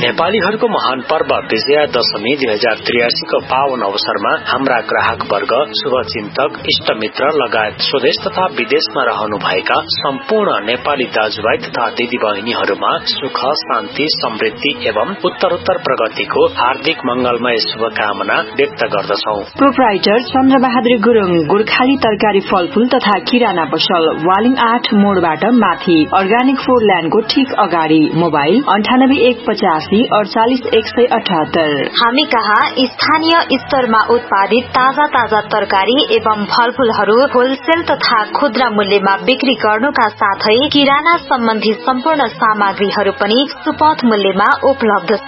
नेपालीहरूको महान पर्व विजयादशमी 2083 को पावन अवसरमा हाम्रा ग्राहक वर्ग, शुभचिन्तक, इष्टमित्र लगायत स्वदेश तथा विदेशमा रहनुभएका सम्पूर्ण नेपाली दाजुभाइ तथा दिदीबहिनीहरूमा सुख, शान्ति, समृद्धि एवं उत्तरोत्तर प्रगतिको हार्दिक मंगलमय शुभकामना व्यक्त गर्दछौ। प्रोप्राइटर चन्द्रबहादुर गुरुङ, गोर्खाली तरकारी फलफूल तथा किराना पसल, वालिङ 8 मोडबाट माथि, अर्गानिक फोरल्याण्डको ठीक अगाडि। मोबाइल 9815 48178। हामी कहाँ स्थानीय स्तरमा उत्पादित ताजा ताजा तरकारी एवं फलफूलहरू होलसेल तथा खुद्रा मूल्यमा बिक्री गर्नुका साथै किराना सम्बन्धी सम्पूर्ण सामग्रीहरू पनि सुपथ मूल्यमा उपलब्ध